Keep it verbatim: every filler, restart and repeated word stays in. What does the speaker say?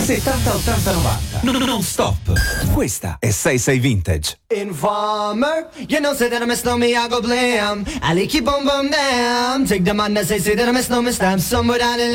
settanta ottanta novanta. Non, non stop. Questa è sei sei Vintage. Informer, you know, say that I miss no me, I go blam. I like you boom boom damn. Take the man that say, say that I miss no me, stamp somewhere down in